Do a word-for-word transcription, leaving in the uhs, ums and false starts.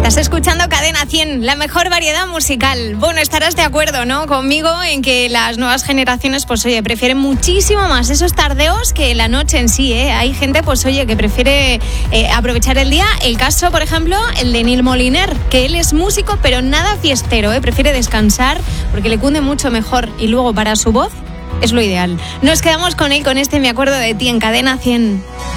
Estás escuchando Cadena cien, la mejor variedad musical. Bueno, estarás de acuerdo, ¿no?, conmigo en que las nuevas generaciones, pues oye, prefieren muchísimo más esos tardeos que la noche en sí, ¿eh? Hay gente, pues oye, que prefiere eh, aprovechar el día. El caso, por ejemplo, el de Neil Moliner, que él es músico, pero nada fiestero, ¿eh? Prefiere descansar porque le cunde mucho mejor y luego para su voz es lo ideal. Nos quedamos con él, con este Me acuerdo de ti en Cadena cien.